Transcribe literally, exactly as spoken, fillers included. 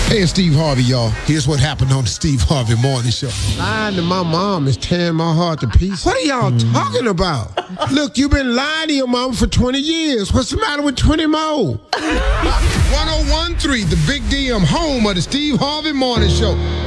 Hey, it's Steve Harvey, y'all. Here's what happened on the Steve Harvey Morning Show. Lying to my mom is tearing my heart to pieces. What are y'all mm. talking about? Look, you've been lying to your mom for twenty years. What's the matter with twenty more? one oh one point three, The Big D M, home of the Steve Harvey Morning Show.